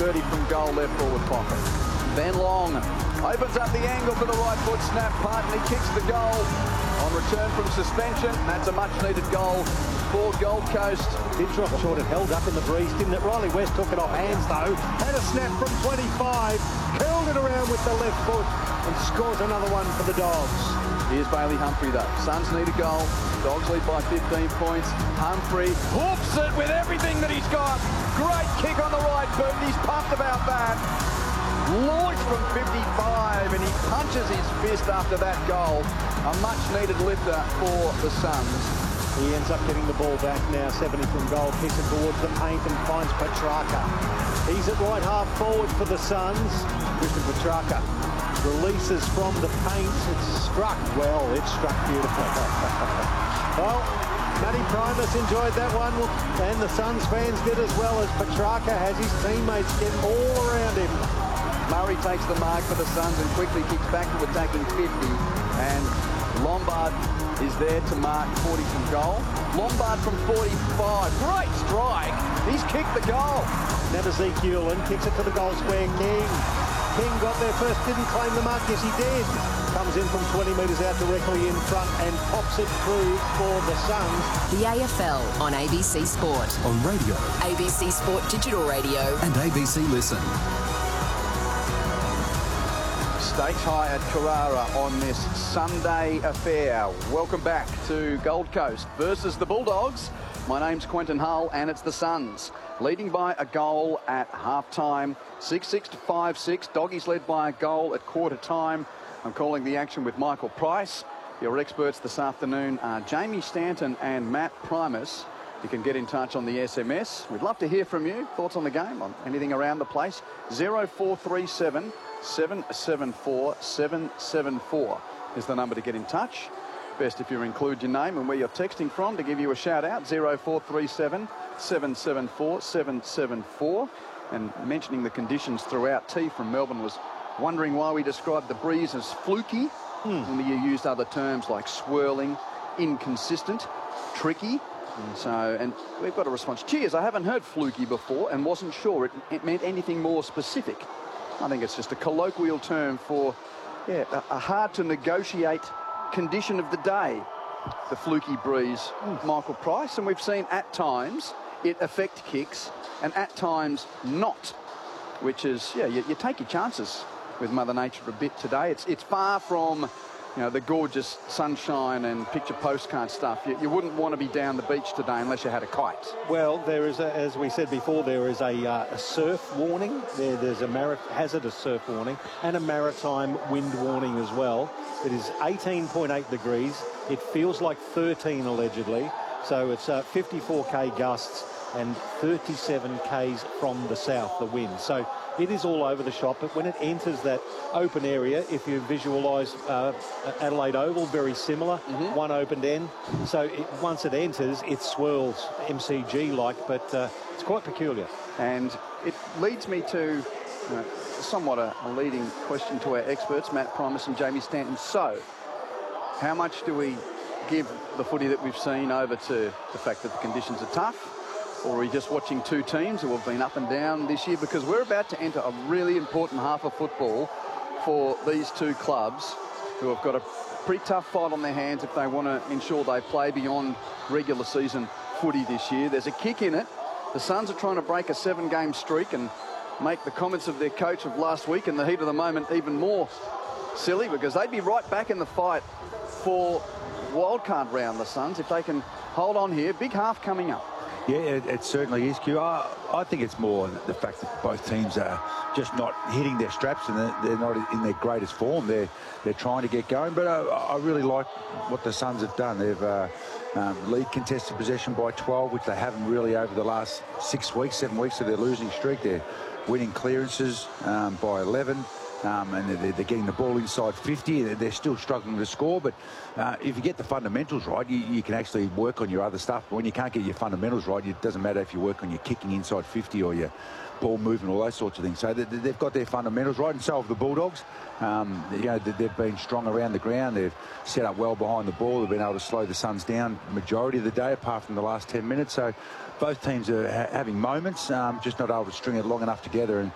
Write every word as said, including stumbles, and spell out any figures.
thirty from goal, left forward pocket. Ben Long opens up the angle to the right foot, snap punt, and he kicks the goal on return from suspension. That's a much-needed goal for Gold Coast. Did drop short, it held up in the breeze, didn't it? Riley West took it off hands, though. Had a snap from twenty-five, curled it around with the left foot, and scores another one for the Dogs. Here's Bailey Humphrey, though. Suns need a goal. Dogs lead by fifteen points. Humphrey hooks it with everything that he's got. Great kick on the right boot. He's pumped about that. Launched from fifty-five, and he punches his fist after that goal. A much-needed lifter for the Suns. He ends up getting the ball back now, seventy from goal, kicks it towards the paint and finds Petrarca. He's at right half forward for the Suns. Christian Petrarca releases from the paint. It's struck well, it's struck beautifully. Well, Matty Primus enjoyed that one, and the Suns fans did as well, as Petrarca has his teammates getting all around him. Murray takes the mark for the Suns and quickly kicks back to attacking fifty, and Lombard is there to mark forty from goal. Lombard from forty-five, great strike. He's kicked the goal. Now Ezekiel and kicks it to the goal square. King. King got there first, didn't claim the mark. Yes, he did. Comes in from twenty metres out directly in front and pops it through for the Suns. The A F L on A B C Sport. On radio. A B C Sport Digital Radio. And A B C Listen. Stakes high at Carrara on this Sunday affair. Welcome back to Gold Coast versus the Bulldogs. My name's Quentin Hull, and it's the Suns leading by a goal at half-time. six six to five six. Doggies led by a goal at quarter time. I'm calling the action with Michael Price. Your experts this afternoon are Jamie Stanton and Matt Primus. You can get in touch on the S M S. We'd love to hear from you. Thoughts on the game, on anything around the place. zero four three seven, seven seven four, seven seven four is the number to get in touch. Best if you include your name and where you're texting from to give you a shout out. zero four three seven, seven seven four, seven seven four. And mentioning the conditions throughout, T from Melbourne was wondering why we described the breeze as fluky. Mm. And we used other terms like swirling, inconsistent, tricky. And so, and we've got a response. Cheers, I haven't heard fluky before and wasn't sure it, it meant anything more specific. I think it's just a colloquial term for, yeah, a, a hard to negotiate condition of the day, the fluky breeze. Mm. Michael Price, and we've seen at times it affect kicks and at times not, which is, yeah, you, you take your chances with Mother Nature a bit today. It's, it's far from, you know, the gorgeous sunshine and picture postcard stuff. You, you wouldn't want to be down the beach today unless you had a kite. Well, there is, a, as we said before, there is a, uh, a surf warning. There, there's a mar hazardous surf warning and a maritime wind warning as well. It is eighteen point eight degrees. It feels like thirteen allegedly. So it's uh, fifty-four K gusts and thirty-seven Ks from the south, the wind. So it is all over the shop, but when it enters that open area, if you visualise uh, Adelaide Oval, very similar, mm-hmm. one opened end. So it, once it enters, it swirls M C G-like, but uh, it's quite peculiar. And it leads me to uh, somewhat a, a leading question to our experts, Matt Primus and Jamie Stanton. So, how much do we give the footy that we've seen over to the fact that the conditions are tough? Or are we just watching two teams who have been up and down this year? Because we're about to enter a really important half of football for these two clubs who have got a pretty tough fight on their hands if they want to ensure they play beyond regular season footy this year. There's a kick in it. The Suns are trying to break a seven-game streak and make the comments of their coach of last week in the heat of the moment even more silly, because they'd be right back in the fight for wildcard round, the Suns, if they can hold on here. Big half coming up. Yeah, it, it certainly is, Q. I, I think it's more the fact that both teams are just not hitting their straps and they're, they're not in their greatest form. They're they're trying to get going, but I, I really like what the Suns have done. They've uh, um, lead contested possession by twelve, which they haven't really over the last six weeks, seven weeks of their losing streak. They're winning clearances um, by eleven. Um, and they're, they're getting the ball inside fifty. They're still struggling to score, but uh, if you get the fundamentals right, you, you can actually work on your other stuff. But when you can't get your fundamentals right, it doesn't matter if you work on your kicking inside fifty or your ball movement, all those sorts of things. So they, they've got their fundamentals right, and so have the Bulldogs. Um, you know, they've been strong around the ground. They've set up well behind the ball. They've been able to slow the Suns down majority of the day, apart from the last ten minutes. So both teams are ha having moments, um, just not able to string it long enough together. And